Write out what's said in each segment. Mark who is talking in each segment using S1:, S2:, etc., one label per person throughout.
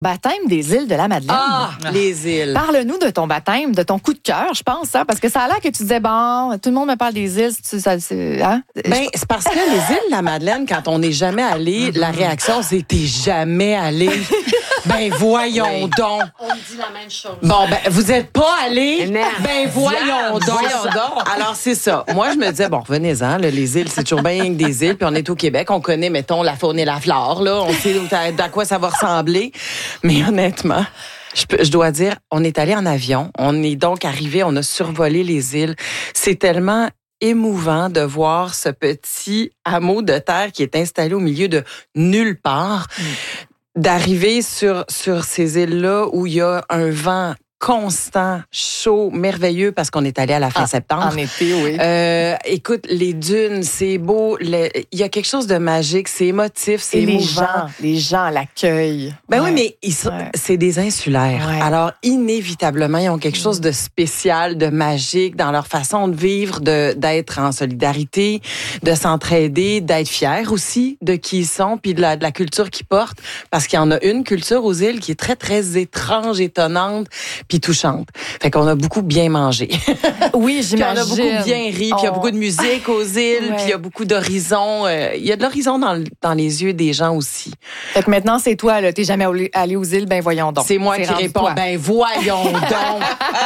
S1: Baptême des îles de la Madeleine.
S2: Ah, les îles.
S1: Parle-nous de ton baptême, de ton coup de cœur, je pense, hein, parce que ça a l'air que tu disais, bon, tout le monde me parle des îles. Hein?
S2: Ben, c'est parce que les îles de la Madeleine, quand on n'est jamais allé, la réaction, c'est t'es jamais allé. Ben, voyons donc.
S3: On me dit la même chose.
S2: Bon, ben, vous êtes pas allé?
S3: Non.
S2: Ben, voyons donc.
S3: Voyons donc.
S2: Alors, c'est ça. Moi, je me disais, bon, revenez-en, là, les îles, c'est toujours bien que des îles, puis on est au Québec, on connaît, mettons, la faune et la flore, là, on sait à quoi ça va ressembler. Mais honnêtement, je dois dire, on est allé en avion, on est donc arrivé, on a survolé les îles. C'est tellement émouvant de voir ce petit hameau de terre qui est installé au milieu de nulle part, d'arriver sur ces îles-là où il y a un vent constant, chaud, merveilleux, parce qu'on est allé à la fin septembre.
S1: En été, oui.
S2: Écoute, les dunes, c'est beau. Il y a quelque chose de magique, c'est émotif, c'est émouvant.
S1: Les gens l'accueillent.
S2: Ben oui, mais c'est des insulaires.
S1: Ouais.
S2: Alors, inévitablement, ils ont quelque chose de spécial, de magique dans leur façon de vivre, d'être en solidarité, de s'entraider, d'être fiers aussi de qui ils sont, puis de la culture qu'ils portent. Parce qu'il y en a une culture aux îles qui est très, très étrange, étonnante, puis touchante. Fait qu'on a beaucoup bien mangé.
S1: Oui,
S2: Puis on a beaucoup
S1: j'imagine.
S2: bien ri, puis il y a beaucoup de musique aux îles, puis il y a beaucoup d'horizons. Il y a de l'horizon dans les yeux des gens aussi.
S1: Fait que maintenant, c'est toi, là. T'es jamais allé aux îles, ben voyons donc.
S2: C'est moi qui
S1: rendu
S2: réponds,
S1: toi.
S2: ben voyons donc.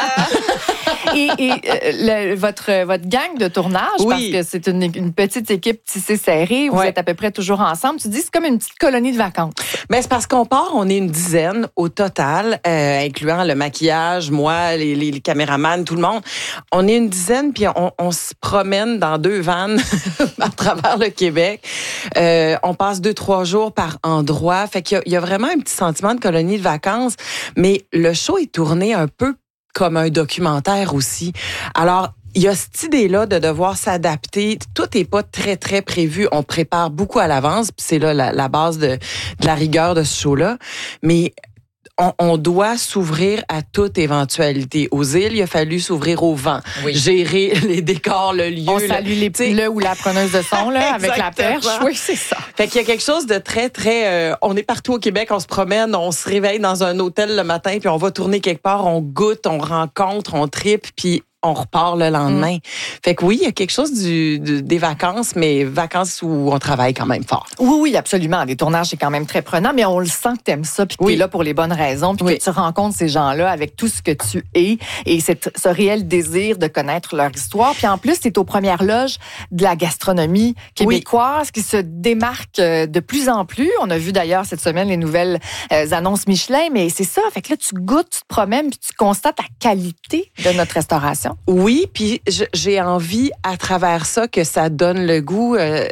S1: Votre gang de tournage,
S2: Oui.
S1: parce que c'est une petite équipe tissée serrée, vous
S2: Ouais.
S1: êtes à peu près toujours ensemble. Tu dis c'est comme une petite colonie de vacances.
S2: Ben, c'est parce qu'on part, on est une dizaine au total, incluant le maquillage, moi, les caméramans, tout le monde. On est une dizaine, puis on se promène dans 2 vannes à travers le Québec. On passe 2-3 jours par endroit. Fait qu'il y a vraiment un petit sentiment de colonie de vacances. Mais le show est tourné un peu comme un documentaire aussi. Alors, il y a cette idée-là de devoir s'adapter. Tout n'est pas très, très prévu. On prépare beaucoup à l'avance, puis c'est là la base de la rigueur de ce show-là. Mais on doit s'ouvrir à toute éventualité. Aux îles, il a fallu s'ouvrir au vent, gérer les décors, le lieu.
S1: On salue le ou la preneuse de son, là, avec la
S2: Exactement.
S1: perche. Oui, c'est ça.
S2: Fait qu'il y a quelque chose de très, très... on est partout au Québec, on se promène, on se réveille dans un hôtel le matin, puis on va tourner quelque part, on goûte, on rencontre, on tripe, puis on repart le lendemain. Fait que oui, il y a quelque chose des vacances, mais vacances où on travaille quand même fort.
S1: Oui, absolument. Les tournages, c'est quand même très prenant, mais on le sent que t'aimes ça, puis que t'es là pour les bonnes raisons, puis que tu rencontres ces gens-là avec tout ce que tu es, et ce réel désir de connaître leur histoire. Puis en plus, t'es aux premières loges de la gastronomie québécoise qui se démarque de plus en plus. On a vu d'ailleurs cette semaine les nouvelles annonces Michelin, mais c'est ça. Fait que là, tu goûtes, tu te promènes, puis tu constates la qualité de notre restauration.
S2: Oui, puis j'ai envie, à travers ça, que ça donne le goût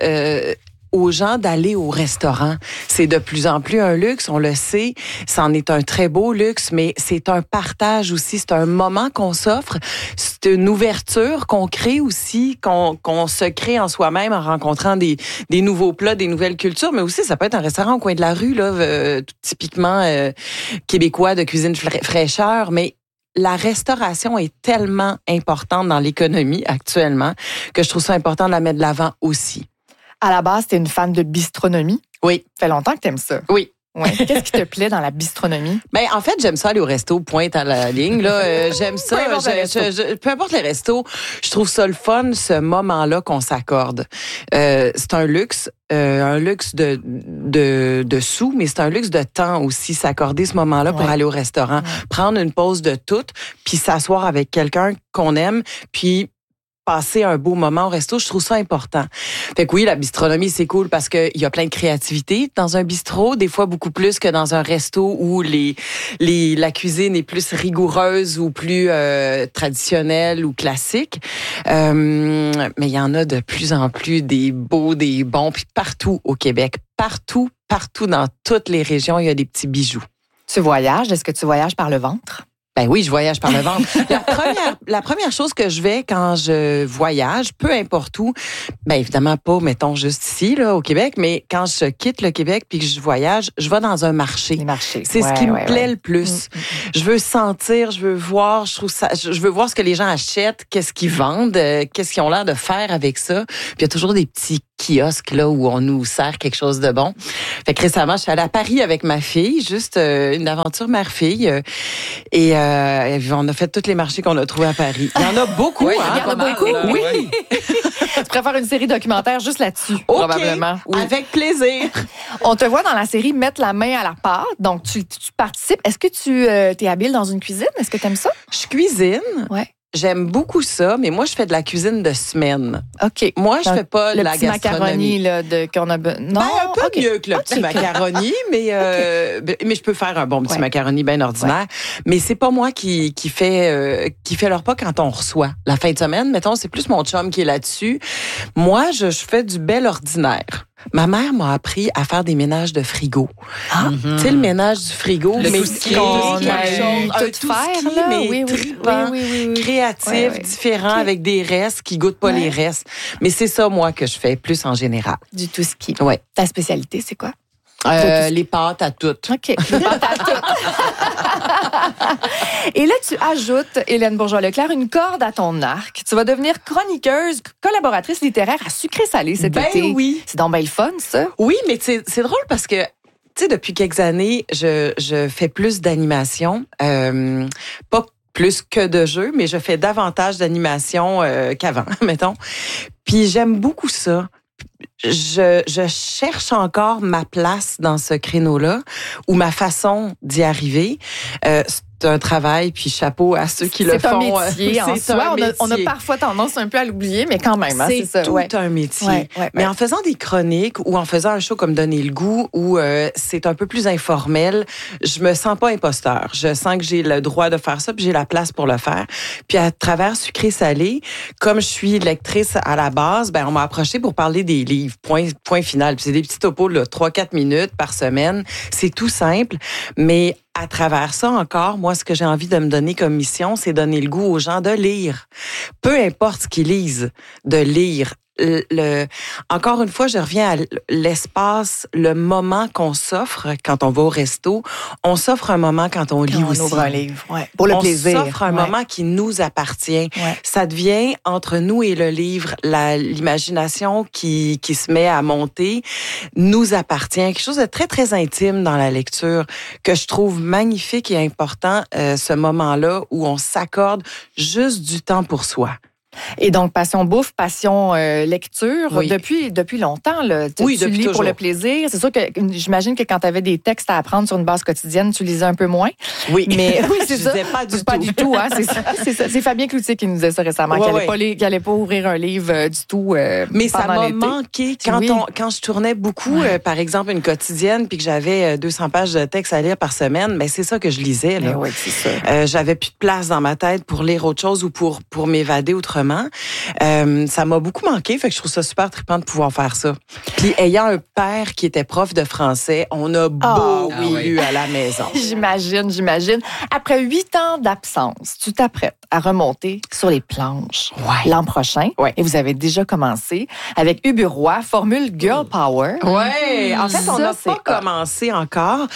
S2: aux gens d'aller au restaurant. C'est de plus en plus un luxe, on le sait. C'en est un très beau luxe, mais c'est un partage aussi. C'est un moment qu'on s'offre. C'est une ouverture qu'on crée aussi, qu'on se crée en soi-même en rencontrant des nouveaux plats, des nouvelles cultures. Mais aussi, ça peut être un restaurant au coin de la rue, là, typiquement québécois de cuisine fraîcheur, mais la restauration est tellement importante dans l'économie actuellement que je trouve ça important de la mettre de l'avant aussi.
S1: À la base, t'es une fan de bistronomie.
S2: Oui.
S1: Ça fait longtemps que t'aimes ça.
S2: Oui.
S1: Ouais. Qu'est-ce qui te plaît dans la bistronomie?
S2: Ben, en fait, j'aime ça aller au resto, pointe à la ligne, là. J'aime ça. Peu importe les restos, je trouve ça le fun, ce moment-là qu'on s'accorde. C'est un luxe de sous, mais c'est un luxe de temps aussi, s'accorder ce moment-là pour aller au restaurant. Prendre une pause de tout, puis s'asseoir avec quelqu'un qu'on aime, puis passer un beau moment au resto, je trouve ça important. Fait que oui, la bistronomie, c'est cool parce qu'il y a plein de créativité dans un bistrot, des fois beaucoup plus que dans un resto où la cuisine est plus rigoureuse ou plus traditionnelle ou classique. Mais il y en a de plus en plus des beaux, des bons, puis partout au Québec, partout dans toutes les régions, il y a des petits bijoux.
S1: Tu voyages. Est-ce que tu voyages par le ventre?
S2: Ben oui, je voyage par le ventre. La première chose que je vais quand je voyage, peu importe où, ben évidemment pas, mettons juste ici, là, au Québec, mais quand je quitte le Québec puis que je voyage, je vais dans un marché.
S1: Les marchés.
S2: C'est ce qui me plaît le plus. Je veux sentir, je veux voir, je veux voir ce que les gens achètent, qu'est-ce qu'ils vendent, qu'est-ce qu'ils ont l'air de faire avec ça. Puis il y a toujours des petits kiosques là où on nous sert quelque chose de bon. Fait que récemment, je suis allée à Paris avec ma fille, juste une aventure mère-fille, et on a fait tous les marchés qu'on a trouvés à Paris. Il y en a beaucoup,
S1: oui,
S2: hein?
S1: Il y en a beaucoup, oui. Tu préfères une série documentaire juste là-dessus, probablement.
S2: Oui. Avec plaisir.
S1: On te voit dans la série mettre la main à la pâte, donc tu participes. Est-ce que tu es habile dans une cuisine? Est-ce que tu aimes ça?
S2: Je cuisine.
S1: Ouais.
S2: J'aime beaucoup ça, mais moi, je fais de la cuisine de semaine.
S1: OK.
S2: Moi, je fais pas de la
S1: gastronomie.
S2: macaroni
S1: là, qu'on a... Non,
S2: un peu mieux que le petit macaroni, mais je peux faire un bon petit macaroni bien ordinaire. Ouais. Mais c'est pas moi qui fait le repas quand on reçoit. La fin de semaine, mettons, c'est plus mon chum qui est là-dessus. Moi, je fais du bel ordinaire. Ma mère m'a appris à faire des ménages de frigo. Ah. Tu sais, le ménage du frigo,
S1: mais
S2: qu'on a tout faire, mais trippant, créatif, différent, avec des restes qui goûtent pas les restes. Mais c'est ça, moi, que je fais plus en général.
S1: Du tout ski.
S2: Ouais.
S1: Ta spécialité, c'est quoi?
S2: Les pâtes à toutes.
S1: OK. Les pâtes à toutes. Et là, tu ajoutes, Hélène Bourgeois-Leclerc, une corde à ton arc. Tu vas devenir chroniqueuse, collaboratrice littéraire à Sucré-Salé cet été.
S2: Ben oui.
S1: C'est donc bien le fun, ça.
S2: Oui, mais c'est drôle parce que, tu sais, depuis quelques années, je fais plus d'animation. Pas plus que de jeux, mais je fais davantage d'animation qu'avant, mettons. Puis j'aime beaucoup ça. Je cherche encore ma place dans ce créneau-là ou ma façon d'y arriver. C'est un travail, puis chapeau à ceux qui le font.
S1: C'est un métier en soi. On a parfois tendance un peu à l'oublier, mais quand même, c'est ça.
S2: Tout un métier. Mais en faisant des chroniques ou en faisant un show comme Donner le goût, où c'est un peu plus informel, je me sens pas imposteur. Je sens que j'ai le droit de faire ça, puis j'ai la place pour le faire. Puis à travers Sucré-Salé, comme je suis lectrice à la base, ben on m'a approché pour parler des livres. Point final. Puis c'est des petits topos de 3-4 minutes par semaine. C'est tout simple, mais à travers ça encore, moi, ce que j'ai envie de me donner comme mission, c'est donner le goût aux gens de lire. Peu importe ce qu'ils lisent, de lire. Encore une fois, je reviens à l'espace, le moment qu'on s'offre quand on va au resto. On s'offre un moment quand on lit aussi.
S1: On ouvre un livre, pour le plaisir.
S2: On s'offre un moment qui nous appartient. Ouais. Ça devient entre nous et le livre, l'imagination qui se met à monter nous appartient. Quelque chose de très, très intime dans la lecture que je trouve magnifique et important, ce moment-là où on s'accorde juste du temps pour soi.
S1: Et donc, passion bouffe, passion lecture, depuis longtemps. Là, tu lis
S2: toujours.
S1: Pour le plaisir. C'est sûr que j'imagine que quand tu avais des textes à apprendre sur une base quotidienne, tu lisais un peu moins.
S2: Oui,
S1: mais oui, c'est ça.
S2: Je lisais pas du tout.
S1: Hein, c'est ça. C'est Fabien Cloutier qui nous disait ça récemment, qu'il n'allait pas ouvrir un livre du tout
S2: mais ça m'a manqué quand je tournais beaucoup, par exemple, une quotidienne, puis que j'avais 200 pages de texte à lire par semaine, mais c'est ça que je lisais. Là.
S1: Oui, c'est ça.
S2: J'avais plus de place dans ma tête pour lire autre chose ou pour m'évader autrement. Ça m'a beaucoup manqué, fait que je trouve ça super trippant de pouvoir faire ça. Puis ayant un père qui était prof de français, on a beaucoup lu à la maison.
S1: J'imagine. Après 8 ans d'absence, tu t'apprêtes à remonter sur les planches l'an prochain. Et vous avez déjà commencé avec Ubu Roy, formule Girl Power.
S2: Oui, en fait, on n'a pas commencé encore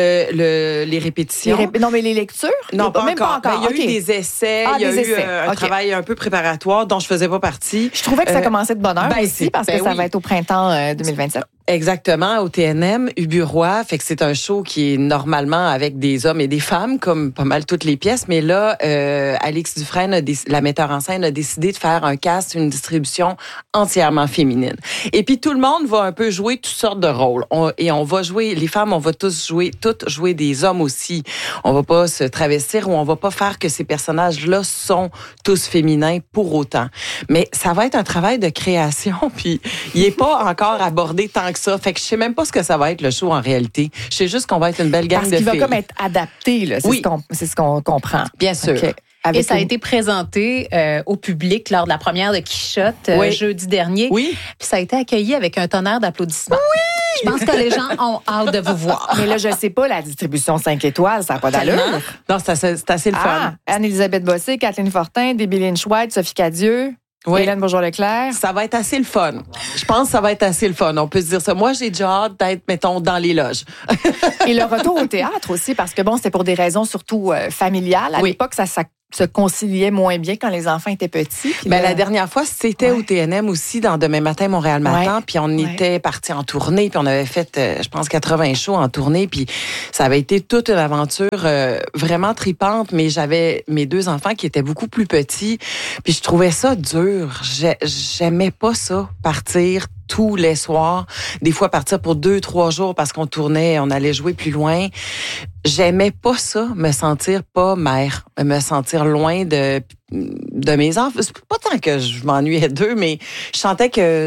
S2: les répétitions.
S1: Non, mais les lectures?
S2: Non, pas encore. Ben, il y a eu des essais, il y a eu un travail un peu préparatoire dont je faisais pas partie.
S1: Je trouvais que ça commençait de bonne heure aussi parce que ça va être au printemps 2027.
S2: Exactement, au TNM, Ubu Roy, fait que c'est un show qui est normalement avec des hommes et des femmes, comme pas mal toutes les pièces, mais là, Alix Dufresne, la metteur en scène, a décidé de faire un cast, une distribution entièrement féminine. Et puis tout le monde va un peu jouer toutes sortes de rôles. On va jouer, les femmes, on va toutes jouer des hommes aussi. On va pas se travestir ou on va pas faire que ces personnages-là sont tous féminins pour autant. Mais ça va être un travail de création, puis il est pas encore abordé tant que ça. Fait que je sais même pas ce que ça va être le show en réalité. Je sais juste qu'on va être une belle gang de filles.
S1: Parce qu'il va comme être adapté, là. C'est ce qu'on comprend.
S2: Bien sûr. Okay.
S3: Et ça a été présenté au public lors de la première de Quichotte jeudi dernier.
S2: Oui.
S3: Puis ça a été accueilli avec un tonnerre d'applaudissements. Oui! Je pense que les gens ont hâte de vous voir.
S1: Mais là, je sais pas, la distribution 5 étoiles, ça n'a pas d'allure.
S2: Non, c'est assez le fun.
S1: Anne-Élisabeth Bossé, Kathleen Fortin, Debbie Lynch White, Sophie Cadieux.
S2: Oui.
S1: Hélène Bourgeois-Leclerc.
S2: Ça va être assez le fun. Je pense que ça va être assez le fun. On peut se dire ça. Moi, j'ai déjà hâte d'être, mettons, dans les loges.
S1: Et le retour au théâtre aussi, parce que bon, c'était pour des raisons surtout familiales. À l'époque, ça se conciliait moins bien quand les enfants étaient petits.
S2: La dernière fois, c'était au TNM aussi, dans Demain matin, Montréal matin. Puis on était partis en tournée, puis on avait fait, je pense, 80 shows en tournée. Puis ça avait été toute une aventure vraiment tripante. Mais j'avais mes 2 enfants qui étaient beaucoup plus petits. Puis je trouvais ça dur. J'aimais pas ça, partir tous les soirs, des fois partir pour 2-3 jours parce qu'on tournait, on allait jouer plus loin. J'aimais pas ça, me sentir pas mère, me sentir loin de mes enfants. C'est pas tant que je m'ennuyais d'eux, mais je sentais que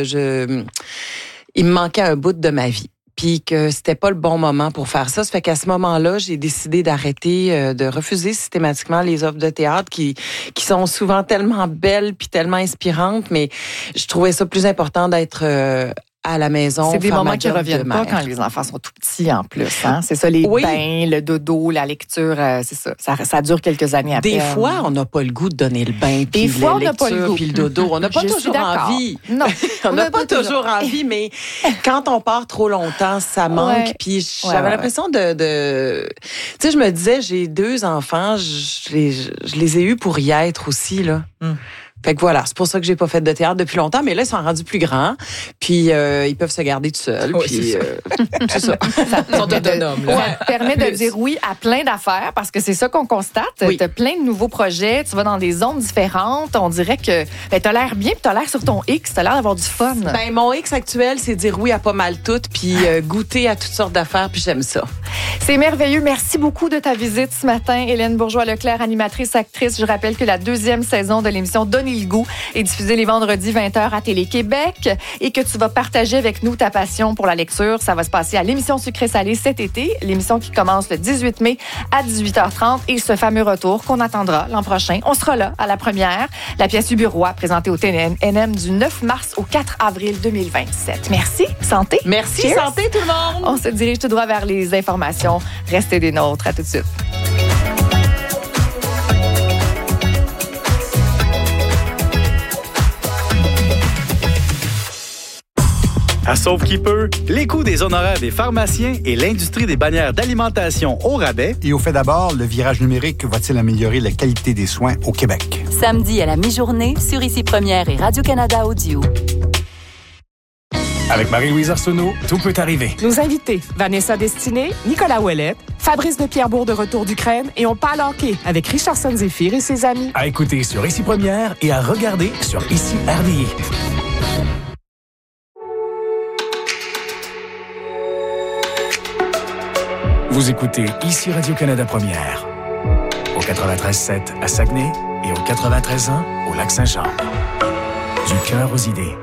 S2: il me manquait un bout de ma vie. Puis que c'était pas le bon moment pour faire ça. Ça fait qu'à ce moment-là, j'ai décidé d'arrêter, de refuser systématiquement les offres de théâtre qui sont souvent tellement belles puis tellement inspirantes, mais je trouvais ça plus important d'être à la maison.
S1: C'est des moments qui reviennent pas quand les enfants sont tout petits en plus. Hein? C'est ça, les bains, le dodo, la lecture, c'est ça. Ça dure quelques années après.
S2: Des fois, on n'a pas le goût de donner le bain, puis la lecture, puis le dodo. On n'a pas toujours envie.
S1: Non,
S2: on n'a pas toujours envie, mais quand on part trop longtemps, ça manque. Puis j'avais l'impression de... Tu sais, je me disais, j'ai 2 enfants, je les ai eus pour y être aussi, là. Fait que voilà, c'est pour ça que j'ai pas fait de théâtre depuis longtemps, mais là, ils sont rendus plus grands, puis ils peuvent se garder tout seuls, puis c'est ça.
S3: Ils sont autonomes.
S1: Ça te permet de dire oui à plein d'affaires, parce que c'est ça qu'on constate. Tu as plein de nouveaux projets, tu vas dans des zones différentes, on dirait que t'as l'air bien, puis t'as l'air sur ton X, t'as l'air d'avoir du fun.
S2: Ben mon X actuel, c'est dire oui à pas mal tout, puis goûter à toutes sortes d'affaires, puis j'aime ça.
S1: C'est merveilleux. Merci beaucoup de ta visite ce matin, Hélène Bourgeois-Leclerc, animatrice, actrice. Je rappelle que la 2e saison de l'émission Donnez le goût est diffusée les vendredis 20h à Télé-Québec et que tu vas partager avec nous ta passion pour la lecture. Ça va se passer à l'émission Sucré-Salé cet été, l'émission qui commence le 18 mai à 18h30 et ce fameux retour qu'on attendra l'an prochain. On sera là à la première, la pièce Uburois présentée au TNM du 9 mars au 4 avril 2027. Merci, santé.
S2: Merci,
S1: Cheers.
S2: Santé tout le monde.
S1: On se dirige tout droit vers les informations. Restez des nôtres. À tout de suite.
S4: À Sauve qui peut, les coûts des honoraires des pharmaciens et l'industrie des bannières d'alimentation au rabais.
S5: Et au fait d'abord, le virage numérique va-t-il améliorer la qualité des soins au Québec?
S6: Samedi à la mi-journée sur Ici Première et Radio-Canada Audio.
S7: Avec Marie-Louise Arsenault, tout peut arriver.
S8: Nos invités, Vanessa Destinée, Nicolas Ouellette, Fabrice de Pierrebourg de retour d'Ukraine et on parle hockey avec Richardson Zéphyr et ses amis.
S7: À écouter sur Ici Première et à regarder sur Ici RDI. Vous écoutez Ici Radio-Canada Première, au 93.7 à Saguenay et au 93.1 au Lac-Saint-Jean. Du cœur aux idées.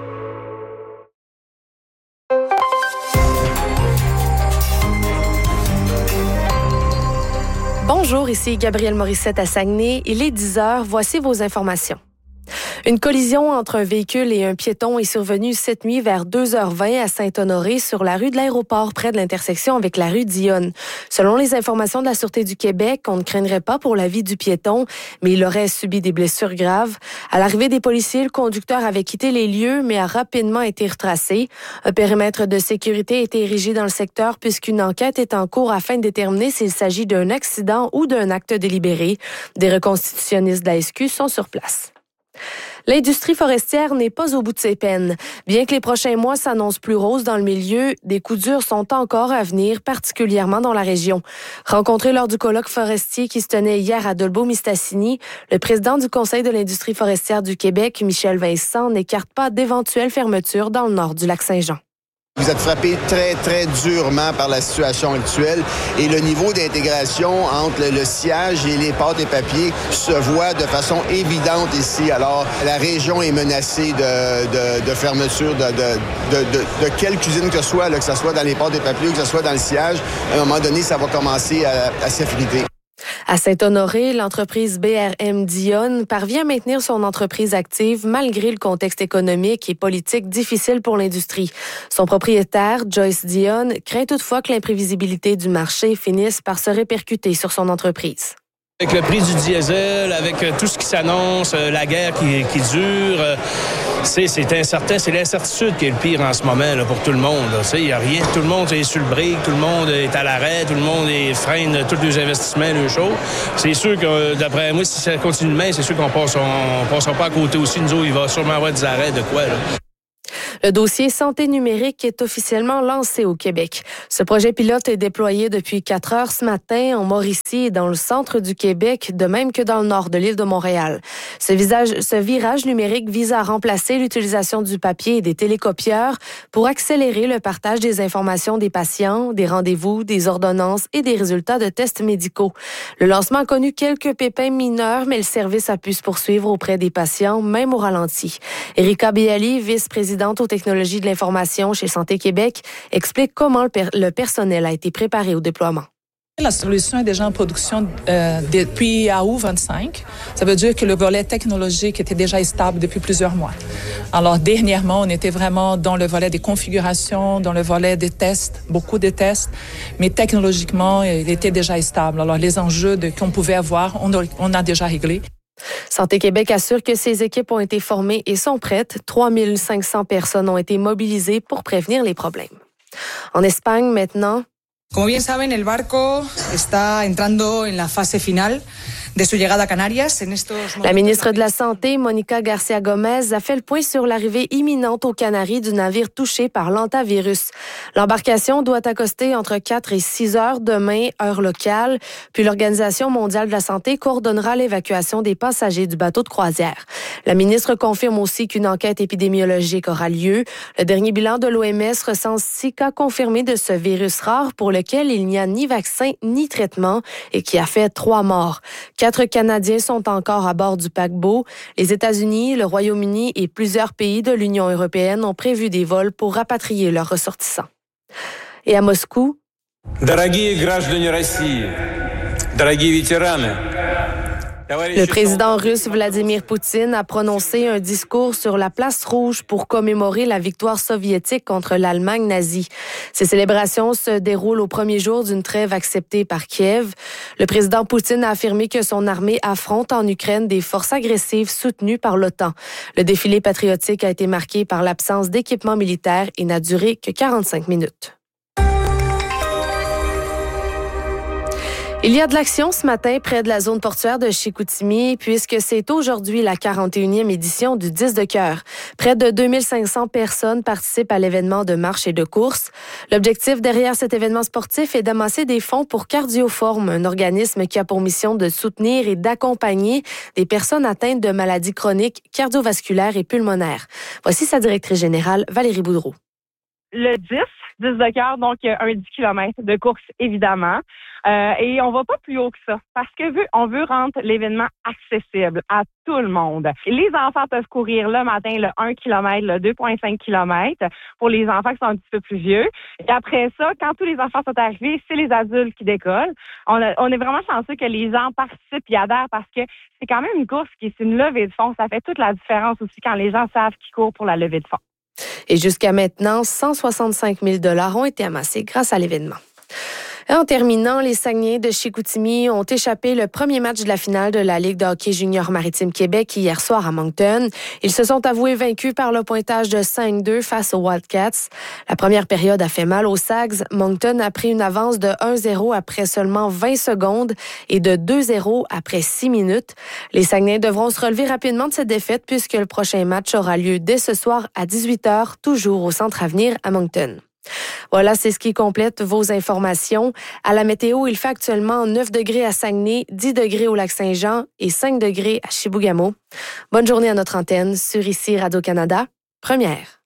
S9: Bonjour, ici Gabrielle Morissette à Saguenay. Il est 10h. Voici vos informations. Une collision entre un véhicule et un piéton est survenue cette nuit vers 2h20 à Saint-Honoré sur la rue de l'Aéroport près de l'intersection avec la rue Dionne. Selon les informations de la Sûreté du Québec, on ne craindrait pas pour la vie du piéton, mais il aurait subi des blessures graves. À l'arrivée des policiers, le conducteur avait quitté les lieux, mais a rapidement été retracé. Un périmètre de sécurité a été érigé dans le secteur puisqu'une enquête est en cours afin de déterminer s'il s'agit d'un accident ou d'un acte délibéré. Des reconstitutionnistes de la SQ sont sur place. L'industrie forestière n'est pas au bout de ses peines. Bien que les prochains mois s'annoncent plus roses dans le milieu, des coups durs sont encore à venir, particulièrement dans la région. Rencontré lors du colloque forestier qui se tenait hier à Dolbeau-Mistassini, le président du Conseil de l'industrie forestière du Québec, Michel Vincent, n'écarte pas d'éventuelles fermetures dans le nord du Lac-Saint-Jean.
S10: Vous êtes frappé très, très durement par la situation actuelle et le niveau d'intégration entre le sciage et les pâtes et papiers se voit de façon évidente ici. Alors, la région est menacée de fermeture de quelle cuisine que ce soit, que ce soit dans les pâtes et papiers ou que ce soit dans le sciage. À un moment donné, ça va commencer à s'effriter.
S9: À Saint-Honoré, l'entreprise BRM Dionne parvient à maintenir son entreprise active malgré le contexte économique et politique difficile pour l'industrie. Son propriétaire, Joyce Dionne, craint toutefois que l'imprévisibilité du marché finisse par se répercuter sur son entreprise.
S11: Avec le prix du diesel, avec tout ce qui s'annonce, la guerre qui dure, c'est incertain. C'est l'incertitude qui est le pire en ce moment là, pour tout le monde. Il n'y a rien. Tout le monde est sur le brick, tout le monde est à l'arrêt, tout le monde freine tous les investissements, les choses. C'est sûr que, d'après moi, si ça continue demain, c'est sûr qu'on ne passera pas à côté aussi. Nous autres, il va sûrement avoir des arrêts de quoi, là.
S9: Le dossier santé numérique est officiellement lancé au Québec. Ce projet pilote est déployé depuis 4 heures ce matin en Mauricie et dans le centre du Québec, de même que dans le nord de l'île de Montréal. Ce virage numérique vise à remplacer l'utilisation du papier et des télécopieurs pour accélérer le partage des informations des patients, des rendez-vous, des ordonnances et des résultats de tests médicaux. Le lancement a connu quelques pépins mineurs, mais le service a pu se poursuivre auprès des patients, même au ralenti. Erika Bialy, vice-présidente aux technologies de l'information chez Santé Québec, explique comment le personnel a été préparé au déploiement.
S12: La solution est déjà en production depuis août 25. Ça veut dire que le volet technologique était déjà stable depuis plusieurs mois. Alors, dernièrement, on était vraiment dans le volet des configurations, dans le volet des tests, beaucoup de tests, mais technologiquement, il était déjà stable. Alors, les enjeux qu'on pouvait avoir, on a déjà réglé.
S9: Santé Québec assure que ses équipes ont été formées et sont prêtes. 3500 personnes ont été mobilisées pour prévenir les problèmes. En Espagne, maintenant...
S13: Como bien saben, el barco está entrando en la fase final de su llegada a Canarias.
S9: La ministre de la Santé, Mónica García Gómez, a fait le point sur l'arrivée imminente aux Canaries du navire touché par l'hantavirus. L'embarcation doit accoster entre 4 et 6 heures demain, heure locale, puis l'Organisation mondiale de la santé coordonnera l'évacuation des passagers du bateau de croisière. La ministre confirme aussi qu'une enquête épidémiologique aura lieu. Le dernier bilan de l'OMS recense 6 cas confirmés de ce virus rare pour lequel il n'y a ni vaccin ni traitement et qui a fait 3 morts. 4 Canadiens sont encore à bord du paquebot. Les États-Unis, le Royaume-Uni et plusieurs pays de l'Union européenne ont prévu des vols pour rapatrier leurs ressortissants. Et à Moscou...
S14: Дорогие граждане России, дорогие ветераны,
S9: le président russe Vladimir Poutine a prononcé un discours sur la place rouge pour commémorer la victoire soviétique contre l'Allemagne nazie. Ces célébrations se déroulent au premier jour d'une trêve acceptée par Kiev. Le président Poutine a affirmé que son armée affronte en Ukraine des forces agressives soutenues par l'OTAN. Le défilé patriotique a été marqué par l'absence d'équipement militaire et n'a duré que 45 minutes. Il y a de l'action ce matin près de la zone portuaire de Chicoutimi puisque c'est aujourd'hui la 41e édition du 10 de cœur. Près de 2500 personnes participent à l'événement de marche et de course. L'objectif derrière cet événement sportif est d'amasser des fonds pour Cardioform, un organisme qui a pour mission de soutenir et d'accompagner des personnes atteintes de maladies chroniques, cardiovasculaires et pulmonaires. Voici sa directrice générale, Valérie Boudreau.
S15: Le 10 de cœur, donc un 10 km de course, évidemment. Et on va pas plus haut que ça parce que on veut rendre l'événement accessible à tout le monde. Les enfants peuvent courir le matin le 1 km, le 2,5 km pour les enfants qui sont un petit peu plus vieux. Et après ça, quand tous les enfants sont arrivés, c'est les adultes qui décollent. On est vraiment chanceux que les gens participent et adhèrent parce que c'est quand même une course c'est une levée de fonds. Ça fait toute la différence aussi quand les gens savent qu'ils courent pour la levée de fonds.
S9: Et jusqu'à maintenant, 165 000 $ ont été amassés grâce à l'événement. Et en terminant, les Saguenayens de Chicoutimi ont échappé le premier match de la finale de la Ligue de hockey junior Maritime Québec hier soir à Moncton. Ils se sont avoués vaincus par le pointage de 5-2 face aux Wildcats. La première période a fait mal aux Sags. Moncton a pris une avance de 1-0 après seulement 20 secondes et de 2-0 après 6 minutes. Les Saguenayens devront se relever rapidement de cette défaite puisque le prochain match aura lieu dès ce soir à 18h, toujours au Centre Avenir à Moncton. Voilà, c'est ce qui complète vos informations. À la météo, il fait actuellement 9 degrés à Saguenay, 10 degrés au Lac-Saint-Jean et 5 degrés à Chibougamau. Bonne journée à notre antenne sur ici Radio-Canada, première.